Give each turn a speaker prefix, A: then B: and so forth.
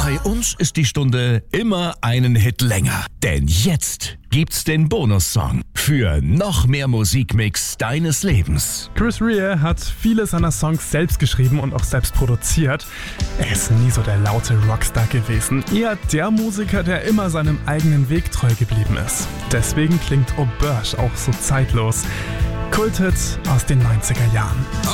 A: Bei uns ist die Stunde immer einen Hit länger. Denn jetzt gibt's den Bonussong für noch mehr Musikmix deines Lebens.
B: Chris Rea hat viele seiner Songs selbst geschrieben und auch selbst produziert. Er ist nie so der laute Rockstar gewesen, eher der Musiker, der immer seinem eigenen Weg treu geblieben ist. Deswegen klingt Auberge auch so zeitlos. Kulthit aus den 90er Jahren.